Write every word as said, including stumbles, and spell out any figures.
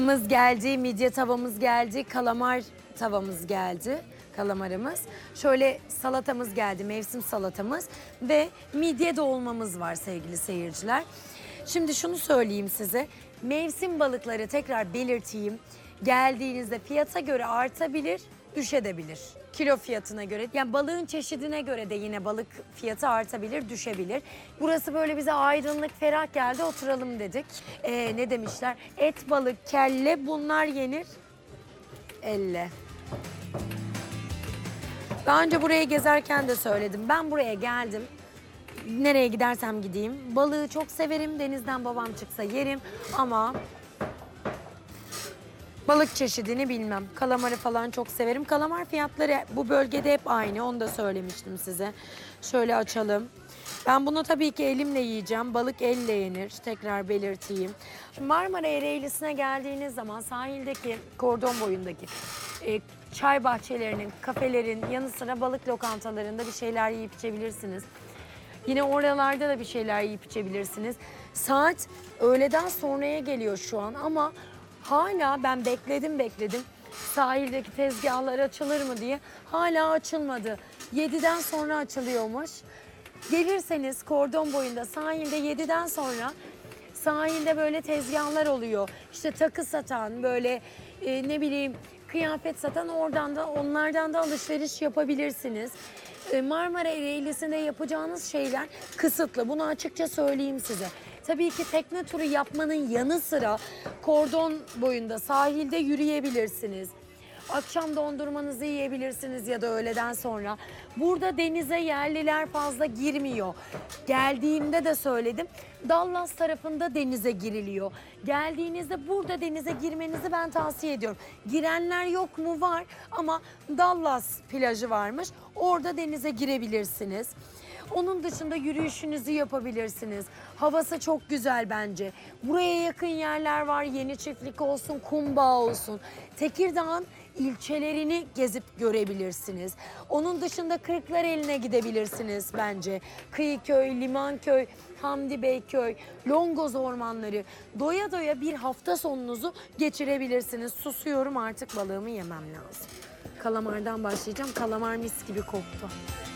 Tavamız geldi, midye tavamız geldi, kalamar tavamız geldi, kalamarımız. Şöyle salatamız geldi, mevsim salatamız ve midye dolmamız var sevgili seyirciler. Şimdi şunu söyleyeyim size, mevsim balıkları tekrar belirteyim. Geldiğinizde fiyata göre artabilir, düşebilir. Kilo fiyatına göre, yani balığın çeşidine göre de yine balık fiyatı artabilir, düşebilir. Burası böyle bize aydınlık, ferah geldi, oturalım dedik. Ee, ne demişler? Et, balık, kelle bunlar yenir elle. Daha önce buraya gezerken de söyledim. Ben buraya geldim. Nereye gidersem gideyim. Balığı çok severim. Denizden babam çıksa yerim ama balık çeşidini bilmem. Kalamarı falan çok severim. Kalamar fiyatları bu bölgede hep aynı. Onu da söylemiştim size. Şöyle açalım. Ben bunu tabii ki elimle yiyeceğim. Balık elle yenir. Tekrar belirteyim. Marmara Ereğlisi'ne geldiğiniz zaman sahildeki, kordon boyundaki e, çay bahçelerinin, kafelerin yanı sıra balık lokantalarında bir şeyler yiyip içebilirsiniz. Yine oralarda da bir şeyler yiyip içebilirsiniz. Saat öğleden sonraya geliyor şu an ama hala ben bekledim bekledim sahildeki tezgahlar açılır mı diye. Hala açılmadı. yediden sonra açılıyormuş. Gelirseniz kordon boyunda sahilde yediden sonra sahilde böyle tezgahlar oluyor. İşte takı satan, böyle e, ne bileyim kıyafet satan, oradan da onlardan da alışveriş yapabilirsiniz. E, Marmara Ereğlisi'nde yapacağınız şeyler kısıtlı. Bunu açıkça söyleyeyim size. Tabii ki tekne turu yapmanın yanı sıra kordon boyunda sahilde yürüyebilirsiniz. Akşam dondurmanızı yiyebilirsiniz ya da öğleden sonra. Burada denize yerliler fazla girmiyor. Geldiğimde de söyledim. Dallas tarafında denize giriliyor. Geldiğinizde burada denize girmenizi ben tavsiye ediyorum. Girenler yok mu? Var ama Dallas plajı varmış. Orada denize girebilirsiniz. Onun dışında yürüyüşünüzü yapabilirsiniz. Havası çok güzel bence. Buraya yakın yerler var. Yeni Çiftlik olsun, Kumbağ olsun. Tekirdağ'ın ilçelerini gezip görebilirsiniz. Onun dışında Kırklareli'ne gidebilirsiniz bence. Kıyıköy, Limanköy, Hamdi Beyköy, Longoz ormanları. Doya doya bir hafta sonunuzu geçirebilirsiniz. Susuyorum, artık balığımı yemem lazım. Kalamardan başlayacağım. Kalamar mis gibi koktu.